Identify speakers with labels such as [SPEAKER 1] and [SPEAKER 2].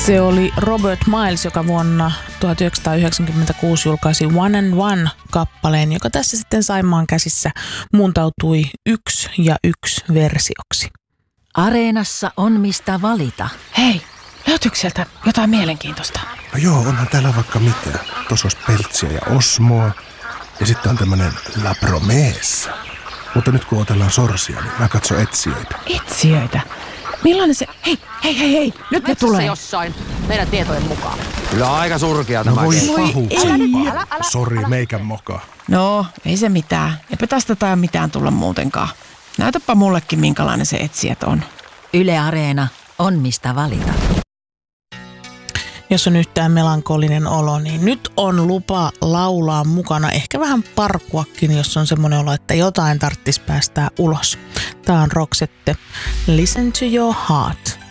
[SPEAKER 1] Se oli Robert Miles, joka vuonna 1996 julkaisi One and One-kappaleen, joka tässä sitten Saimaan käsissä muuntautui 1 ja 1 versioksi.
[SPEAKER 2] Areenassa on mistä valita.
[SPEAKER 3] Hei, löytyykö sieltä jotain mielenkiintoista?
[SPEAKER 4] No joo, onhan täällä vaikka mitään. Tuossa olisi Peltsiä ja Osmoa. Ja sitten on tämmönen La Promessa. Mutta nyt kun otellaan sorsia, niin mä katson etsijöitä.
[SPEAKER 3] Etsijöitä? Millainen se... Hei, nyt ne tulee.
[SPEAKER 5] Jossain meidän tietojen mukaan.
[SPEAKER 6] Kyllä aika surkea tämä.
[SPEAKER 4] No voi pahuksempaa. Sori, meikän moka.
[SPEAKER 3] No, ei se mitään. Eipä tästä tai mitään tulla muutenkaan. Näytäpä mullekin, minkälainen se etsijät on.
[SPEAKER 2] Yle Areena on mistä valita.
[SPEAKER 1] Jos on yhtään melankolinen olo, niin nyt on lupa laulaa mukana. Ehkä vähän parkuakin, jos on semmoinen olo, että jotain tarvitsisi päästää ulos. Tää on Roxette. Listen to your heart.